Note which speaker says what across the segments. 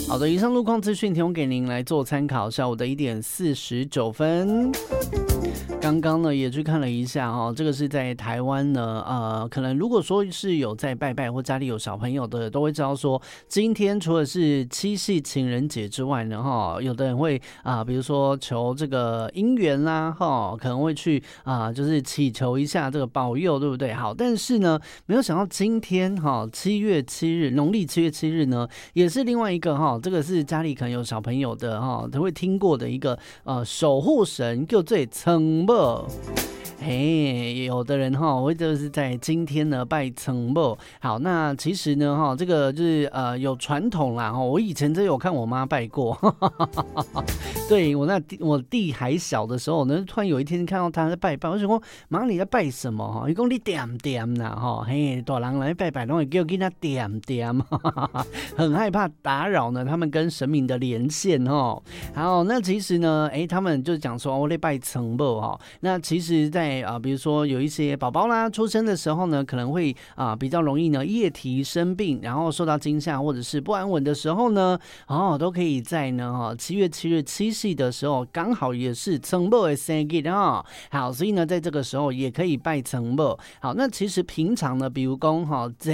Speaker 1: 好的，以上路况资讯提供给您来做参考。下午的1点49分。刚刚呢也去看了一下这个是在台湾呢，可能如果说是有在拜拜或家里有小朋友的，都会知道说，今天除了是七夕情人节之外呢，有的人会比如说求这个姻缘啦，可能会去就是祈求一下这个保佑，对不对？好，但是呢，没有想到今天7月7日，农历7月7日呢，也是另外一个这个是家里可能有小朋友的都会听过的一个守护神，叫做曾某。有的人会就是在今天呢拜曾某。好，那其实呢这个就是有传统啦我以前真有看我妈拜过对，我弟还小的时候呢，突然有一天看到他在拜拜，我想说妈你在拜什么他说你点点啦大人来拜拜都会叫他点点很害怕打扰呢他们跟神明的连线好，那其实呢他们就讲说我在拜曾某那其实在比如说有一些宝宝啦出生的时候呢，可能会比较容易呢夜啼生病，然后受到惊吓或者是不安稳的时候呢都可以在呢7月7日七夕的时候，刚好也是曾某的生日好，所以呢在这个时候也可以拜曾某。好，那其实平常呢，比如说初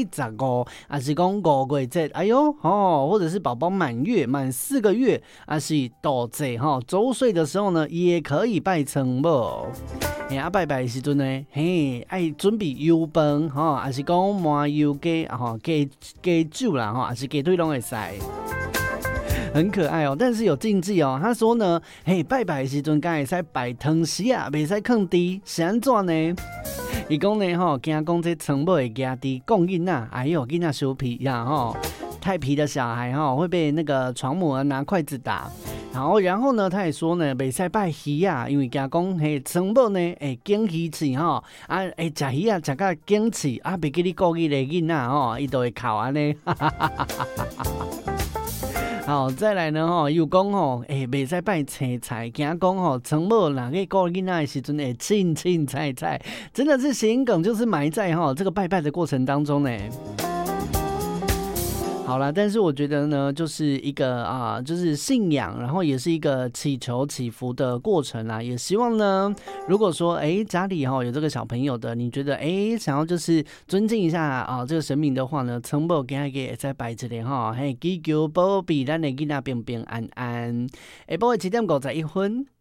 Speaker 1: 115还是说5月节，哎呦或者是宝宝满4个月，还是大节周岁的时候呢，也可以拜曾某。拜拜的时阵呢，爱准备油饭还是讲麻油鸡鸡酒啦还是鸡腿拢会使。很可爱但是有禁忌他说呢，拜拜的时阵敢会使摆汤匙袂使放猪，是安怎呢？伊讲呢惊讲这曾某会惊猪讲囡仔，哎呦囡仔小皮呀太皮的小孩会被那个床母拿筷子打。好，然后呢，他也说呢，袂使拜鱼因为惊讲曾某呢会惊鱼刺食鱼食到惊刺袂记你顾伊的囡仔伊都会哭安尼。好，再来呢又讲袂使拜青菜，惊讲曾某若去顾囡仔的时阵会青青菜菜，真的是谐音梗，就是埋在这个拜拜的过程当中呢。好啦，但是我觉得呢，就是一个就是信仰，然后也是一个祈求祈福的过程啦。也希望呢，如果说家里有这个小朋友的，你觉得想要就是尊敬一下这个神明的话呢，曾某给他给再拜一个祈求保庇咱的囡仔平平安安。下晡的7点51分。